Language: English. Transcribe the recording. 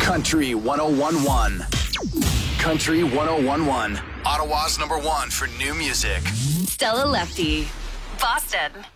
Country 1011. Country 1011. Ottawa's #1 for new music. Stella Lefty, Boston.